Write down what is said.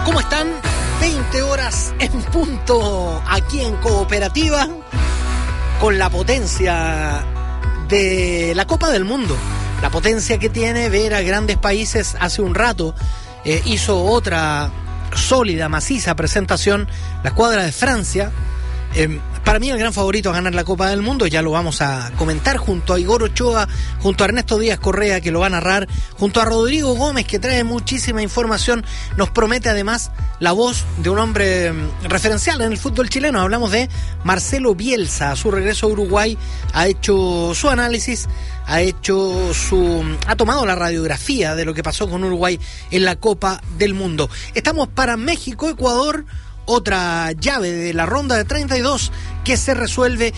¿Cómo están? 20 horas en punto aquí en Cooperativa, con la potencia de la Copa del Mundo, la potencia que tiene ver a grandes países. Hace un rato hizo otra sólida, maciza presentación la escuadra de Francia. Para mí el gran favorito a ganar la Copa del Mundo, ya lo vamos a comentar, junto a Igor Ochoa, junto a Ernesto Díaz Correa, que lo va a narrar, junto a Rodrigo Gómez, que trae muchísima información. Nos promete además la voz de un hombre referencial en el fútbol chileno. Hablamos de Marcelo Bielsa. A su regreso a Uruguay ha hecho su análisis, ha tomado la radiografía de lo que pasó con Uruguay en la Copa del Mundo. Estamos para México, Ecuador, otra llave de la ronda de 32 que se resuelve